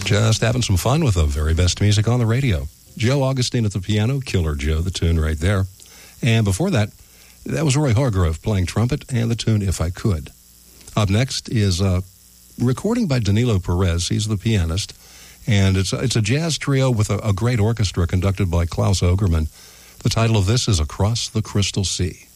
Just having some fun with the very best music on the radio. Joe Augustine at the piano, Killer Joe, the tune right there. And before that, that was Roy Hargrove playing trumpet and the tune If I Could. Up next is a recording by Danilo Perez. He's the pianist. And it's a jazz trio with a great orchestra conducted by Klaus Ogerman. The title of this is Across the Crystal Sea.